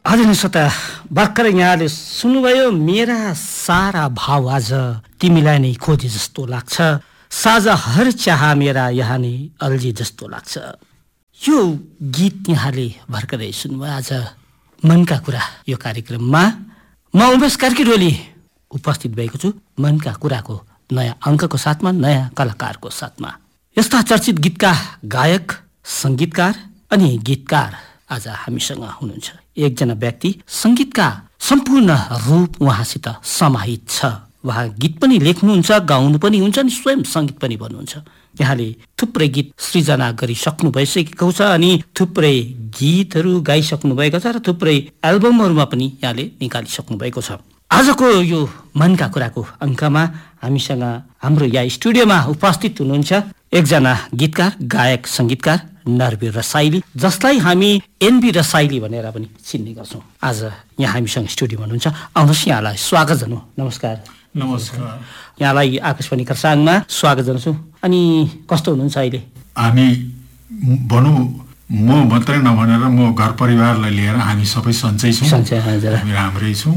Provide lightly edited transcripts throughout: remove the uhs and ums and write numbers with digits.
आदरणीय श्रोता, भर्खर यहाँले सुन्नुभयो मेरा सारा भाव आज तिमीलाई नै खोजे जस्तो लाग्छ, साझा हर चाह मेरा यहाँ नै अल्झे जस्तो लाग्छ। यो गीत यहाँले भर्खरै सुन्नुभयो आज मनका कुरा यो कार्यक्रममा। म उमेश कार्की डोली उपस्थित भएको छु मनका कुराको नयाँ अङ्कको साथमा, नयाँ कलाकारको साथमा। यस्ता चर्चित गीतका गायक, सङ्गीतकार अनि गीतकार आज हामीसँग हुनुहुन्छ। एकजना व्यक्ति सङ्गीतका सम्पूर्ण रूप उहाँसित समाहित छ। उहाँ गीत पनि लेख्नुहुन्छ, गाउनु पनि हुन्छ अनि स्वयं सङ्गीत पनि भन्नुहुन्छ। यहाँले थुप्रै गीत सृजना गरिसक्नु भइसकेको छ अनि थुप्रै गीतहरू गाइसक्नु भएको छ र थुप्रै एल्बमहरूमा पनि यहाँले निकालिसक्नु भएको छ। आजको यो मनका कुराको अङ्कमा हामीसँग हाम्रो यहाँ स्टुडियोमा उपस्थित हुनुहुन्छ एकजना गीतकार, गायक, सङ्गीतकार नरवीर रसाइली, जसलाई हामी एनबी रसाइली भनेर पनि चिन्ने गर्छौँ। आज यहाँ हामीसँग स्टुडियोमा हुनुहुन्छ। आउनुहोस्, यहाँलाई स्वागत जनाऊ। नमस्कार। नमस्कार। यहाँलाई आकाशवाणी खरसाङमा स्वागत जनाउँछु। अनि कस्तो हुनुहुन्छ अहिले? हामी भनौँ म मात्रै नभनेर म घर परिवारलाई लिएर हामी सबै सन्चै छौँ, हामी राम्रै छौँ।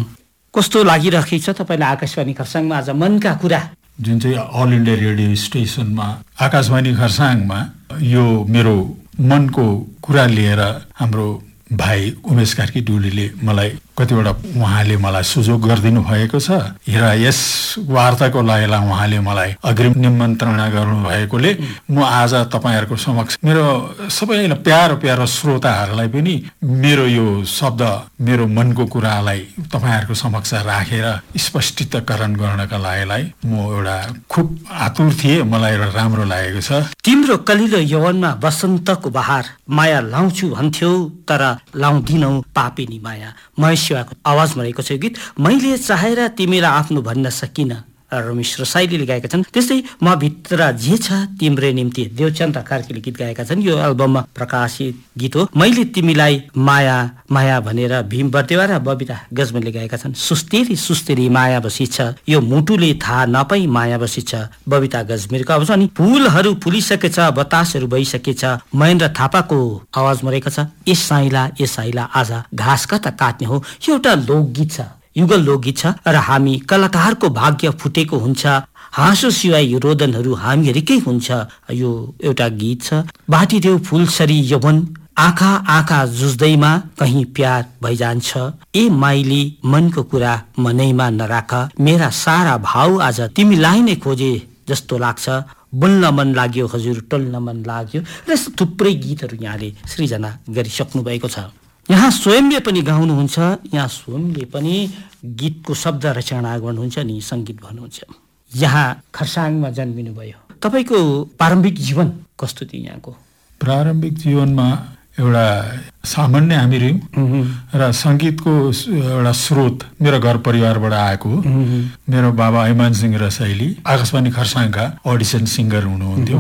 कस्तो लागिरहेको छ तपाईँलाई आकाशवाणी खरसाङमा आज मनका कुरा, जुन चाहिँ अल इन्डिया रेडियो स्टेसनमा आकाशवाणी खरसाङमा यो मेरो मनको कुरा लिएर हाम्रो भाइ उमेश कार्की डोलीले मलाई कतिवटा उहाँले मलाई सुझाव गरिदिनु भएको छ र यस वार्ताको लागि उहाँले मलाई अग्रिम निमन्त्रणा गर्नु भएकोले म आज तपाईँहरूको समक्ष मेरो सबैलाई प्यारो श्रोताहरूलाई पनि मेरो यो शब्द, मेरो मनको कुरालाई तपाईँहरूको समक्ष राखेर स्पष्टीकरण गर्नका लागि म एउटा खुब आतुर थिएँ। मलाई एउटा राम्रो लागेको छ। तिम्रो कलिलो यौवनमा बसन्तको बहार, माया लाउँछु भन्थ्यौ तर लाउँदिनौ पापिनी माया। महेश्वरको आवाजमा रहेको छ यो गीत। मैले चाहेर तिमीलाई आफ्नो भन्न सकिन, रमेश रसाइलीले गाएका छन्। त्यस्तै म भित्र जे छ तिम्रै निम्ति देवचन्द्र कार्कीले गीत गाएका छन्। यो एल्बममा प्रकाशित गीत हो। मैले तिमीलाई माया माया भनेर भीम बर्देवा र बबिता गजमेरले गाएका छन्। सुस्तेरी सुस्तेरी माया बसिछ, यो मुटुले थाहा नपाई माया बसिछ, बबिता गजमेरको आवाज। अनि फुलहरू फुलिसकेछ, बतासहरू भइसकेछ, महेन्द्र थापाको आवाजमा रहेको छ। ए साइला आज घाँस कता काट्ने हो। यो एउटा लोकगीत छ, युगल लोकगीत छ र हामी कलाकारको भाग्य फुटेको हुन्छ। हाँसो सिवाय रोदनहरू हामीहरूकै हुन्छ। यो एउटा गीत छ। बाटिदेऊ फुलसरी यौवन, आँखा आँखा जुझ्दैमा कहीँ प्यार भइजान्छ। ए माइली मनको कुरा मनैमा नराख, मेरा सारा भाव आज तिमीलाई नै खोजे जस्तो लाग्छ। बोल्न मन लाग्यो हजुर, टोल्न मन लाग्यो। र थुप्रै गीतहरू यहाँले सृजना गरिसक्नु भएको छ। यहाँ स्वयंले पनि गाउनुहुन्छ, यहाँ स्वयंले पनि गीतको शब्द रचना गर्नुहुन्छ अनि सङ्गीत भन्नुहुन्छ। यहाँ खरसाङमा जन्मिनु भयो। तपाईँको प्रारम्भिक जीवन कस्तो थियो यहाँको? प्रारम्भिक जीवनमा एउटा सामान्य हामी रह्यौँ र सङ्गीतको एउटा स्रोत मेरो घर परिवारबाट आएको। मेरो बाबा ऐमान सिंह रसाइली आकाशवाणी खरसाङका अडिसन सिङ्गर हुनुहुन्थ्यो।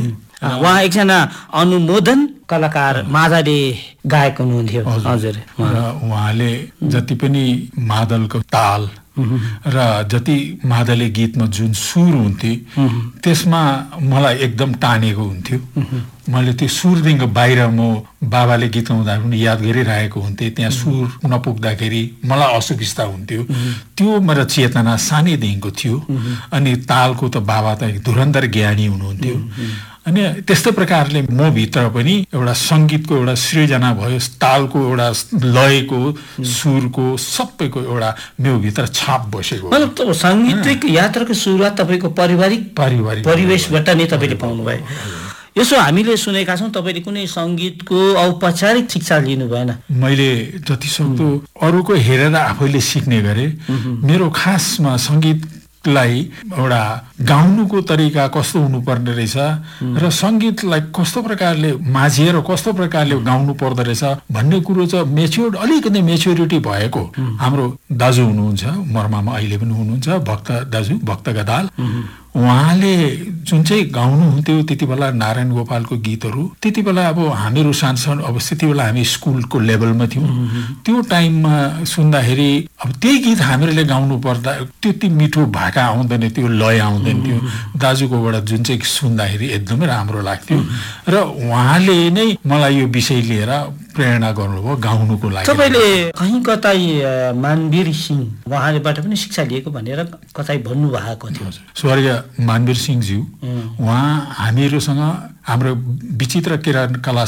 उहाँ एकजना अनुमोदन कलाकार मादलले गायक हुनुहुन्थ्यो। हजुर। र उहाँले जति पनि मादलको ताल र जति मादले गीतमा जुन सुर हुन्थे त्यसमा मलाई एकदम टानेको हुन्थ्यो। मैले त्यो सुरदेखिको बाहिर म बाबाले गीत गाउँदा पनि याद गरिरहेको हुन्थेँ। त्यहाँ सुर नपुग्दाखेरि मलाई असुविस्ता हुन्थ्यो। त्यो मेरो चेतना सानैदेखिको थियो। अनि तालको त बाबा त धुरन्धर ज्ञानी हुनुहुन्थ्यो। अनि त्यस्तै प्रकारले म भित्र पनि एउटा सङ्गीतको एउटा सृजना भयो। तालको एउटा लयको, सुरको, सबैको एउटा मेरो भित्र छाप बसेको। मतलब सङ्गीतिक यात्राको सुरुवात तपाईँको पारिवारिक परिवेशबाट नै तपाईँले पाउनुभयो। यसो हामीले सुनेका छौँ तपाईँले कुनै सङ्गीतको औपचारिक शिक्षा लिनु भएन। मैले जति सक्दो अरूको हेरेर आफैले सिक्ने गरेँ। मेरो खासमा सङ्गीतलाई एउटा गाउनुको तरिका कस्तो हुनुपर्ने रहेछ र सङ्गीतलाई कस्तो प्रकारले माझिएर कस्तो प्रकारले गाउनु पर्दो रहेछ भन्ने कुरो चाहिँ अलिकति मेच्योरिटी भएको हाम्रो दाजु हुनुहुन्छ, मर्मामा अहिले पनि हुनुहुन्छ, भक्त गदाल। उहाँले जुन चाहिँ गाउनुहुन्थ्यो त्यति बेला नारायण गोपालको गीतहरू, त्यति बेला अब हामीहरू सानसानो अब त्यति बेला हामी स्कुलको लेभलमा थियौँ। त्यो टाइममा सुन्दाखेरि अब त्यही गीत हामीहरूले गाउनु पर्दा त्यति मिठो भाका आउँदैन थियो, लय आउँदैन थियो। दाजुकोबाट जुन चाहिँ सुन्दाखेरि एकदमै राम्रो लाग्थ्यो र उहाँले नै मलाई यो विषय लिएर प्रेरणा गर्नुभयो गाउनुको लागि। तपाईँले कहीँ कतै मानवीर सिंह उहाँबाट पनि शिक्षा लिएको भनेर कतै भन्नुभएको थियो। स्वर्गीय मानवीर सिंहज्यू उहाँ हामीहरूसँग हाम्रो विचित्र किरण कला